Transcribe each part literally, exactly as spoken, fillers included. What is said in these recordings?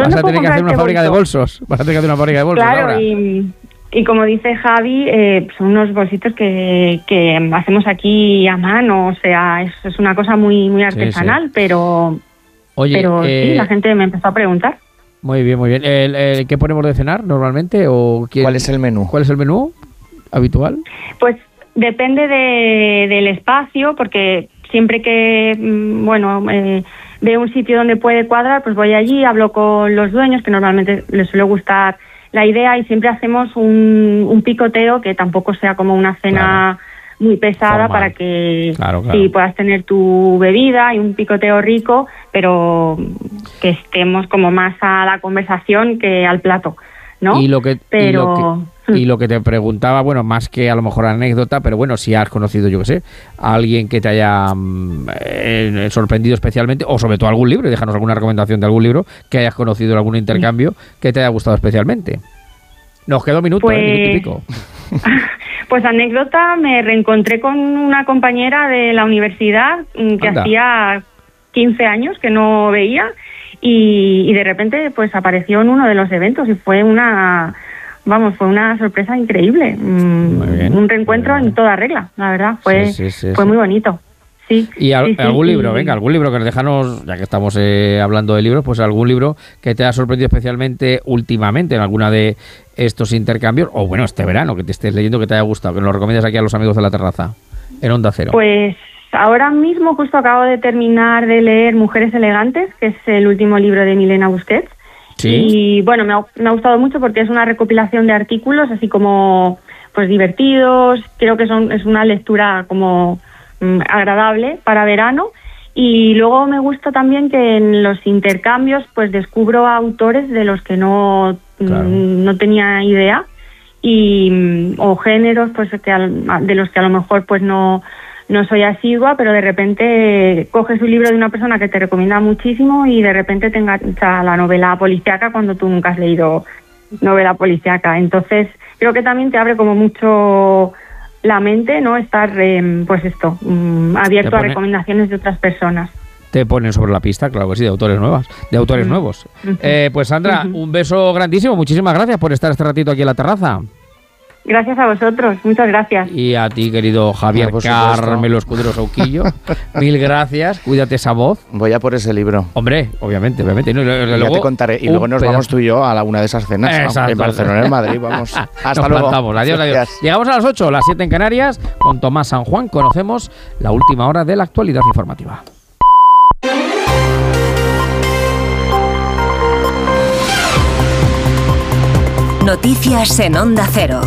vas a tener que hacer una este fábrica bolso? de bolsos. Vas a tener que hacer una fábrica de bolsos Claro, ahora. y, y como dice Javi, eh, son unos bolsitos que, que hacemos aquí a mano, o sea, es, es una cosa muy muy artesanal, sí. pero, Oye, pero eh, sí, la gente me empezó a preguntar. Muy bien, muy bien. ¿El, el, ¿Qué ponemos de cenar normalmente? ¿O quién, ¿Cuál es el menú? ¿Cuál es el menú habitual? Pues depende de, del espacio, porque siempre que, bueno, eh, veo un sitio donde puede cuadrar, pues voy allí, hablo con los dueños, que normalmente les suele gustar la idea, y siempre hacemos un, un picoteo que tampoco sea como una cena claro. muy pesada, formal. Para que claro, claro. sí, puedas tener tu bebida y un picoteo rico, pero que estemos como más a la conversación que al plato, ¿no? Y lo que, pero... y lo que... Y lo que te preguntaba, bueno, más que a lo mejor anécdota, pero bueno, si has conocido, yo qué sé, a alguien que te haya eh, sorprendido especialmente, o sobre todo algún libro, y déjanos alguna recomendación de algún libro que hayas conocido en algún intercambio que te haya gustado especialmente. Nos queda un minuto, pues, ¿eh? Minuto y pico. Pues anécdota, me reencontré con una compañera de la universidad que Anda. hacía quince años que no veía, y, y de repente pues apareció en uno de los eventos y fue una... Vamos, fue una sorpresa increíble. Muy bien, un reencuentro en toda regla, la verdad. Fue, sí, sí, sí, sí. fue muy bonito. Sí. Y al, sí, sí, algún sí, libro, sí. venga, algún libro que nos dejanos, ya que estamos eh, hablando de libros, pues algún libro que te ha sorprendido especialmente últimamente en alguna de estos intercambios, o bueno, este verano, que te estés leyendo, que te haya gustado, que nos lo recomiendas aquí a los amigos de la terraza, en Onda Cero. Pues ahora mismo justo acabo de terminar de leer Mujeres Elegantes, que es el último libro de Milena Busquets. ¿Sí? Y bueno, me ha, me ha gustado mucho porque es una recopilación de artículos así como pues divertidos, creo que son es una lectura como mmm, agradable para verano, y luego me gusta también que en los intercambios pues descubro autores de los que no, claro. mmm, no tenía idea, y o géneros pues que al, de los que a lo mejor pues no no soy asidua, pero de repente coges un libro de una persona que te recomienda muchísimo y de repente te engancha la novela policíaca cuando tú nunca has leído novela policíaca. Entonces creo que también te abre como mucho la mente, ¿no? Estar, eh, pues esto, um, abierto pone, a recomendaciones de otras personas. Te ponen sobre la pista, claro que sí, de autores nuevas, de autores uh-huh. nuevos. Uh-huh. Eh, pues Sandra, uh-huh. un beso grandísimo, muchísimas gracias por estar este ratito aquí en la terraza. Gracias a vosotros, muchas gracias. Y a ti, querido Javier Carmelo Escudero Sauquillo, mil gracias, cuídate esa voz. Voy a por ese libro. Hombre, obviamente, obviamente. No, luego, ya te contaré, y luego nos pedazo. vamos tú y yo a la, una de esas cenas. Exacto. En Barcelona, en Madrid, vamos. Hasta nos luego. Plantamos. Adiós, adiós. Llegamos a las ocho, las siete en Canarias, con Tomás San Juan, conocemos la última hora de la actualidad informativa. Noticias en Onda Cero.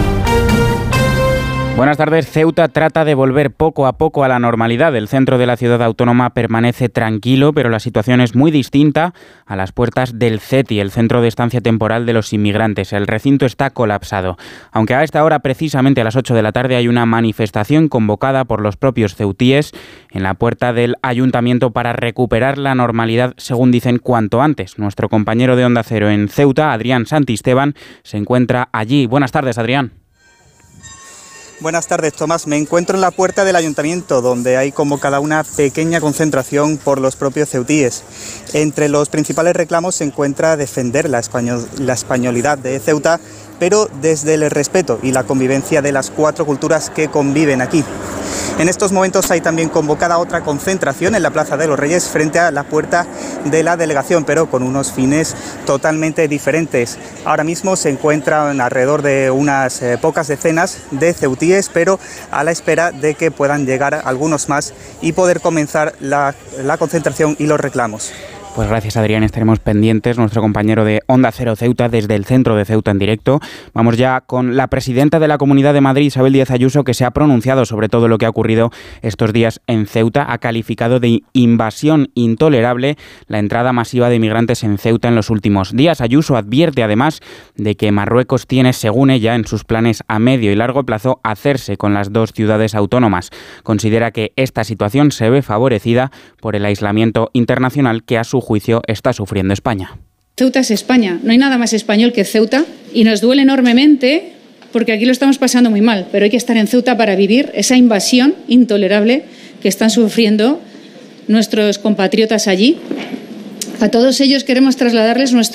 Buenas tardes. Ceuta trata de volver poco a poco a la normalidad. El centro de la ciudad autónoma permanece tranquilo, pero la situación es muy distinta a las puertas del CETI, el Centro de Estancia Temporal de los Inmigrantes. El recinto está colapsado. Aunque a esta hora, precisamente a las ocho de la tarde, hay una manifestación convocada por los propios ceutíes en la puerta del ayuntamiento para recuperar la normalidad, según dicen, cuanto antes. Nuestro compañero de Onda Cero en Ceuta, Adrián Santisteban, se encuentra allí. Buenas tardes, Adrián. Buenas tardes, Tomás. Me encuentro en la puerta del ayuntamiento, donde hay convocada una pequeña concentración por los propios ceutíes. Entre los principales reclamos se encuentra defender la, español, la españolidad de Ceuta, pero desde el respeto y la convivencia de las cuatro culturas que conviven aquí. En estos momentos hay también convocada otra concentración en la Plaza de los Reyes frente a la puerta de la delegación, pero con unos fines totalmente diferentes. Ahora mismo se encuentran alrededor de unas eh, pocas decenas de ceutíes, pero a la espera de que puedan llegar algunos más y poder comenzar la, la concentración y los reclamos. Pues gracias, Adrián, estaremos pendientes. Nuestro compañero de Onda Cero Ceuta, desde el centro de Ceuta en directo. Vamos ya con la presidenta de la Comunidad de Madrid, Isabel Díaz Ayuso, que se ha pronunciado sobre todo lo que ha ocurrido estos días en Ceuta. Ha calificado de invasión intolerable la entrada masiva de inmigrantes en Ceuta en los últimos días. Ayuso advierte además de que Marruecos tiene, según ella, en sus planes a medio y largo plazo, hacerse con las dos ciudades autónomas. Considera que esta situación se ve favorecida por el aislamiento internacional que a su juicio está sufriendo España. Ceuta es España, no hay nada más español que Ceuta y nos duele enormemente porque aquí lo estamos pasando muy mal, pero hay que estar en Ceuta para vivir esa invasión intolerable que están sufriendo nuestros compatriotas allí. A todos ellos queremos trasladarles nuestro